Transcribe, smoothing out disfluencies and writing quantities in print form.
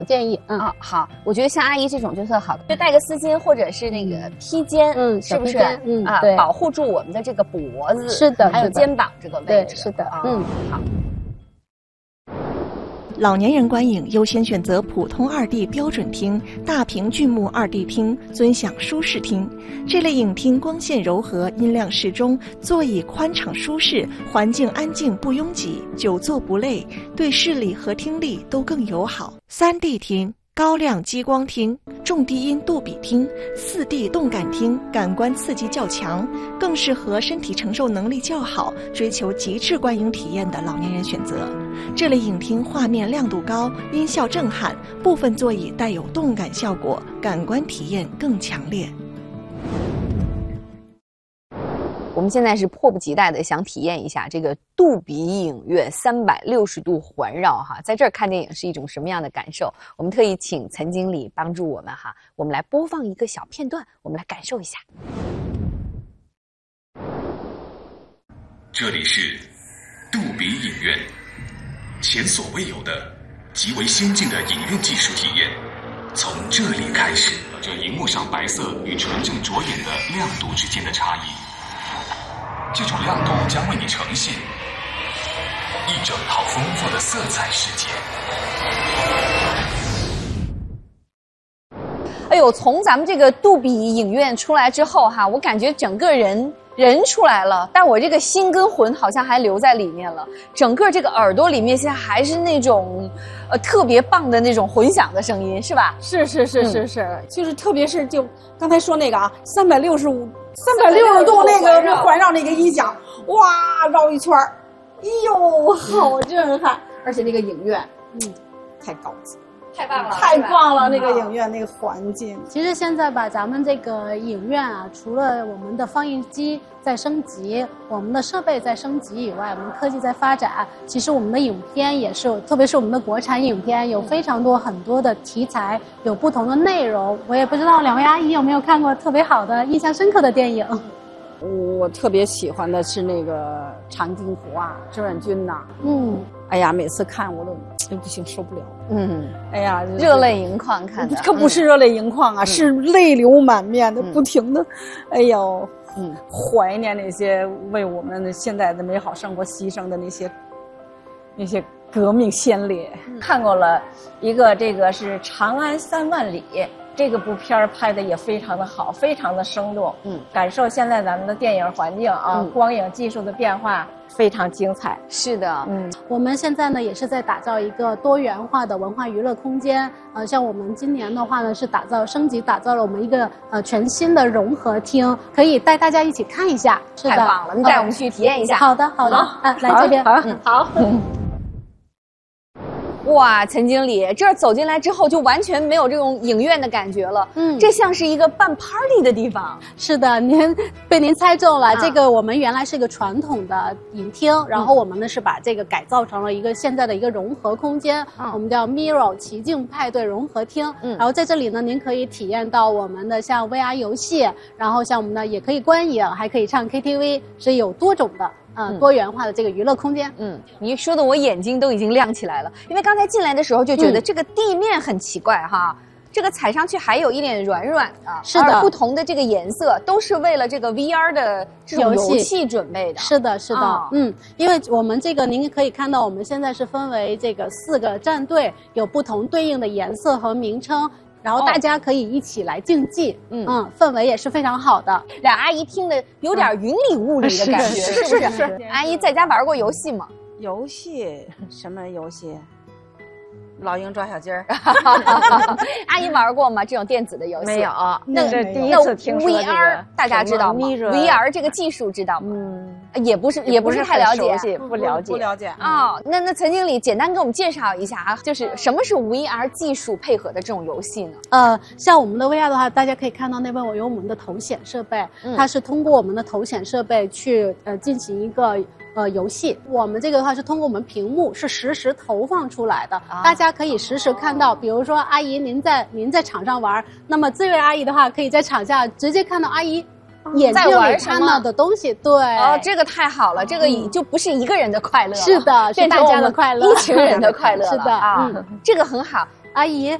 建议。 好，我觉得像阿姨这种就特好，就带个丝巾或者是那个披肩，是不是？ 对， 保护住我们的这个脖子， 是的， 还有肩膀这个位置， 是的， 好。 老年人观影优先选择普通2D标准厅、大屏巨幕2D厅，尊享舒适厅。这类影厅光线柔和，音量适中，座椅宽敞舒适，环境安静不拥挤，久坐不累，对视力和听力都更友好。3D 厅、高亮激光厅、重低音杜比厅、4D 动感厅，感官刺激较强，更适合身体承受能力较好、追求极致观影体验的老年人选择。这类影厅画面亮度高，音效震撼，部分座椅带有动感效果，感官体验更强烈。 我们现在是迫不及待的想体验一下这个杜比影院360度环绕哈，在这儿看电影是一种什么样的感受？我们特意请岑经理帮助我们哈，我们来播放一个小片段，我们来感受一下。 这里是杜比影院，前所未有的极为先进的影院技术体验，从这里开始。这荧幕上白色与纯正着眼的亮度之间的差异，这种亮度将为你呈现一整套丰富的色彩世界。 哎呦，从咱们这个杜比影院出来之后哈，我感觉整个人出来了，但我这个心跟魂好像还留在里面了。整个这个耳朵里面现在还是那种特别棒的那种混响的声音，是吧？ 是，就是特别是就刚才说那个360度那个环绕那个音响，哇，绕一圈儿，哎呦，好震撼！而且那个影院，太高级。 太棒了， 太棒了！那个影院那个环境， 其实现在吧，咱们这个影院啊，除了我们的放映机在升级，我们的设备在升级以外，我们科技在发展。其实我们的影片也是，特别是我们的国产影片，有非常多很多的题材，有不同的内容。我也不知道两位阿姨有没有看过特别好的、印象深刻的电影。 我特别喜欢的是那个《长津湖》啊，志愿军呐。哎呀，每次看我都不行，受不了。哎呀， 热泪盈眶看的， 可不是热泪盈眶啊，是泪流满面的，不停的，哎呦，怀念那些为我们现在的美好生活牺牲的那些革命先烈。 看过了一个，这个是《长安3万里》。这个部片拍的也非常的好，非常的生动，感受现在咱们的电影环境啊，光影技术的变化非常精彩。 是的， 我们现在呢也是在打造一个多元化的文化娱乐空间。像我们今年的话呢是升级打造了我们一个全新的融合厅，可以带大家一起看一下。是的， 太棒了，你带我们去体验一下。 好的，来这边。 好。 哇，岑经理，这儿走进来之后就完全没有这种影院的感觉了。这像是一个办 party 的地方。 是的，被您猜中了。这个我们原来是一个传统的影厅，然后我们呢是把这个改造成了一个现在的一个融合空间，我们叫 Miro 奇境派对融合厅。然后在这里呢，您可以体验到我们的像 VR 游戏，然后像我们的也可以观影，还可以唱 KTV， 是有多种的。多元化的这个娱乐空间。 你说的我眼睛都已经亮起来了，因为刚才进来的时候就觉得这个地面很奇怪哈，这个踩上去还有一点软软的， 是的， 不同的这个颜色都是为了这个 VR 的这种游戏准备的。 是的，因为我们这个您可以看到，我们现在是分为这个4个战队，有不同对应的颜色和名称。然后大家可以一起来竞技，氛围也是非常好的。 俩阿姨听的有点云里雾里的感觉，是不是？阿姨在家玩过游戏吗？ 游戏什么游戏？老鹰抓小鸡儿。 阿姨玩过吗？这种电子的游戏？ 没有， 那是第一次听说这个。 VR 大家知道吗 ？VR 这个技术知道吗？也不是太了解， 不了解哦。那岑经理简单给我们介绍一下啊，就是什么是 VR 技术配合的这种游戏呢？ 像我们的 VR 的话，大家可以看到那边有我们的头显设备，它是通过我们的头显设备去进行一个游戏。我们这个的话是通过我们屏幕是实时投放出来的，大家可以实时看到。比如说阿姨您在场上玩，那么这位阿姨的话可以在场下直接看到阿姨眼睛里看到的东西。对， 这个太好了，这个就不是一个人的快乐了， 是的，是大家的快乐， 一群人的快乐了。 是的这个很好。 阿姨。